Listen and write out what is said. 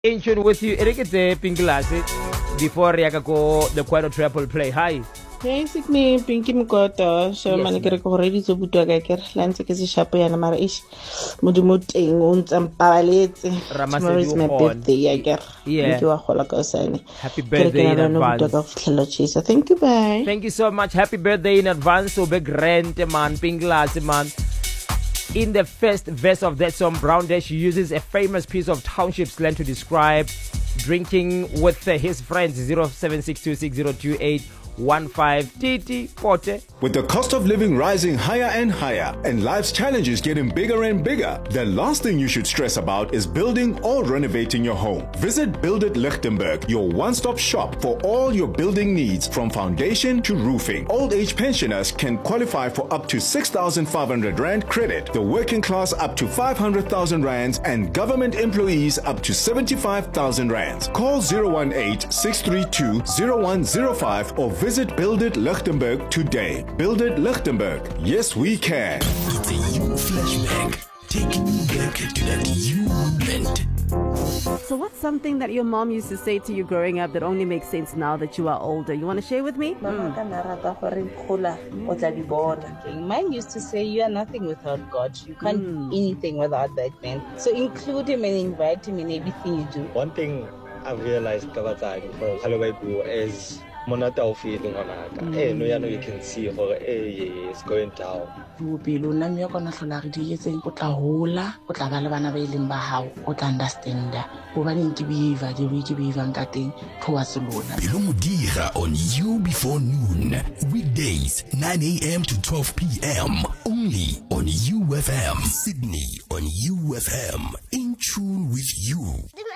In tune with you, Eric the Pinky Lassie. Before Riakako, the Quado Triple Play. Hi. Hey, sit me Pinky Mukota. So Yes, many already to put a Lantic is a shape and a marish. Mudumuting and palette. Tomorrow is my birthday, I get. Yeah. You are Holocosani. Happy birthday in advance. So thank you, bye. Thank you so much. Happy birthday in advance. So big rent, man, Pinky Lassie, man. In the first verse of that song, Brown Dash uses a famous piece of township slang to describe drinking with his friends. 0762602815 TT Pote. With the cost of living rising higher and higher and life's challenges getting bigger and bigger, the last thing you should stress about is building or renovating your home. Visit Build It Lichtenberg, your one-stop shop for all your building needs from foundation to roofing. Old age pensioners can qualify for up to 6,500 Rand credit, the working class up to 500,000 Rands, and government employees up to 75,000 Rands. Call 018-632-0105 or visit Build It Lichtenberg today. Build It Lichtenberg. Yes, we can. It's a you flashback, taking you back to that you moment. So what's something that your mom used to say to you growing up that only makes sense now that you are older? You want to share with me? Mine used to say, you are nothing without God. You can't do anything without that man. So include him and invite him in everything you do. One thing I've realized is monata o feeling onaka no ya no you can see gore it's going down Bopelo nna me kona hlola re di etseng o tla hola o tla ba le bana ba ileng ba hao o tla understand go ba ntse behavior di we ke behavior ka teng towards lona Pelo Modira on You Before Noon, weekdays 9 a.m. to 12 p.m. only on UFM Sydney on UFM, in tune with you.